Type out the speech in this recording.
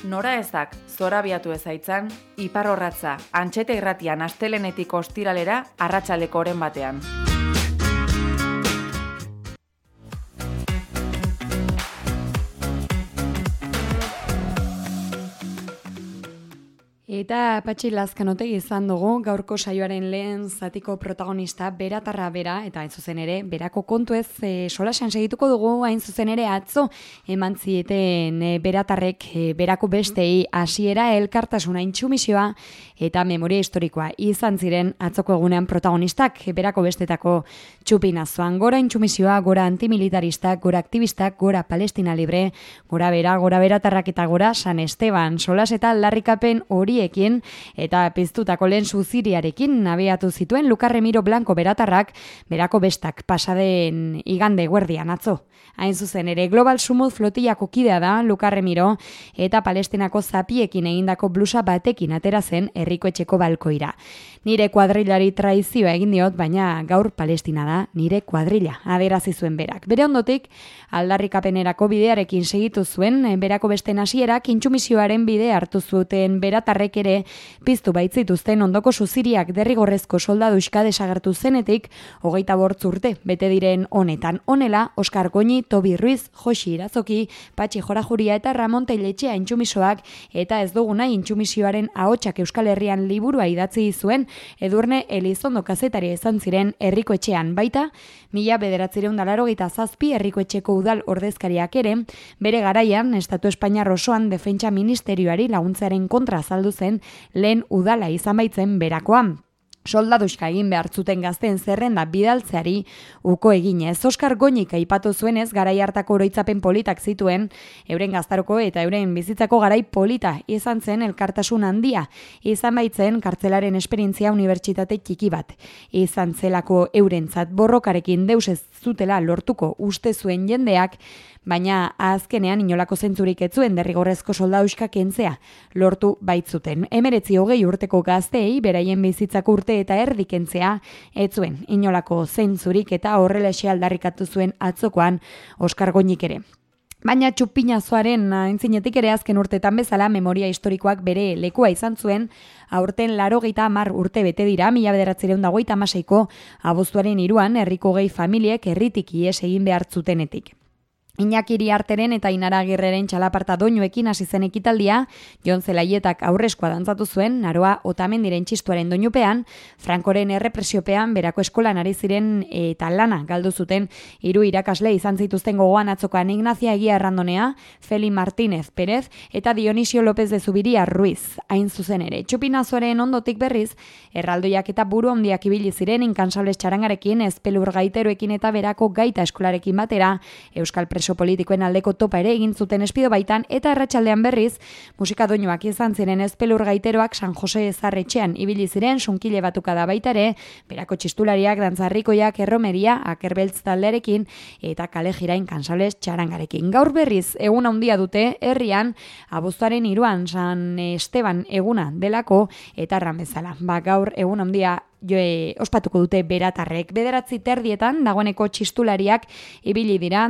Nora ezak zorabiatu ezaitzan, iparrorratza, Antxeta irratian astelenetik ostiralera arratsaldeko oren batean. Eta Patxi Lazkanotegi izan dugu gaurko saioaren lehen zatiko protagonista beratarra bera, eta hain zuzen ere, berako kontu ez solasean segituko dugu, hain zuzen ere atzo eman zieten beratarrek berako bestei hasiera elkartasuna intsumisioa eta memoria historikoa izan ziren atzoko egunean protagonistak berako bestetako txupinazoan. Gora intsumisioa, gora antimilitaristak, gora aktivistak, gora Palestina libre, gora beratarrak eta gora San Esteban, solas eta aldarrikapen horiekin eta piztutako lehen suziriarekin abiatu zituen Luka Remiro Blanco beratarrak berako bestak pasaden igande guerdian atzo. Hain zuzen ere, Global Sumut flotillako kidea da Luka Remiro eta Palestinako zapiekin egindako blusa batekin atera zen herriko etxeko balkoira. Nire kuadrilari traizioa egin diot, baina gaur Palestina da nire kuadrilla, aderazi zuen berak. Bere ondotik, aldarrikapenerako bidearekin segitu zuen, berako besten hasierak intsumisioaren bide hartu zuten beratarrek ere piztu baitzituzten ondoko suziriak derrigorrezko soldadu desagertu zenetik 25 urte bete diren honetan. Honela, Oskar Goñi, Tobi Ruiz, Josi Irazoki, Patxi Jorajuria eta Ramon Teiletxea intsumisoak eta ez dugu nahi intsumisioaren ahotsak Euskal Herrian liburua idatzi zuen Edurne Elizondo kazetaria izan ziren herriko etxean baita, 1987 herriko etxeko udal ordezkariak ere, bere garaian Estatu Espainiar osoan defentsa ministerioari laguntzaren kontra azaldu zen lehen udala izan baitzen berakoan. Soldaduska egin behar zuten gazten zerrenda bidaltzeari uko eginez. Oskar Goñik aipatu zuenez garai hartako oroitzapen politak zituen, euren gaztaroko eta euren bizitzako garai polita izan zen elkartasun handia. Izan baitzen kartzelaren esperientzia unibertsitate txiki bat. Izan zelako eurentzat borrokarekin deus ez zutela lortuko uste zuen jendeak, baina azkenean inolako zentzurik ez zuen derrigorrezko soldauska kentzea lortu baitzuten. 19-20 urteko gazteei beraien bizitzako urte eta erdi kentzea ez zuen inolako zentzurik eta horrelaxe aldarrikatu zuen atzokoan Oskar Goñik ere. Baina txupinazoaren aintzinetik ere azken urtetan bezala memoria historikoak bere lekua izan zuen, aurten 80 urte bete dira, 1956ko abuztuaren 3 herriko 20 familiek herritik ihes egin behar zutenetik. Iñaki Iriarteren eta Inara Agirreren txalaparta doinuekin hasi zen ekitaldia, Jon Zelaietak aurreskoa dantzatu zuen, Naroa Otamendiren txistuaren doinupean, Frankoren errepresiopean berako eskolan ari ziren eta lana galdu zuten 3 irakasle izan zituzten gogoan atzokoan Ignacia Egia Errandonea, Feli Martínez Pérez eta Dionisio López de Zubiria Ruiz, hain zuzen ere. Txupinazoaren ondotik berriz, erraldoiak eta buru handiak ibili ziren inkansables txarangarekin, ezpelur gaiteroekin eta berako gaita eskolarekin batera, Euskal Preso politikoen aldeko topa ere egin zuten espido baitan eta arratsaldean berriz musika doinuak izan ziren ezpelur gaiteroak San Jose Zarretxean ibili ziren sunkile batuka da baita ere, berako txistulariak, dantzarrikoiak, erromeria, akerbeltz taldearekin eta kale jirain kansables txarangarekin. Gaur berriz egun handia dute herrian abuztuaren 3 San Esteban eguna delako eta erran bezala. Gaur egun handia ospatuko dute beratarrek. 9:30 dagoeneko txistulariak ibili dira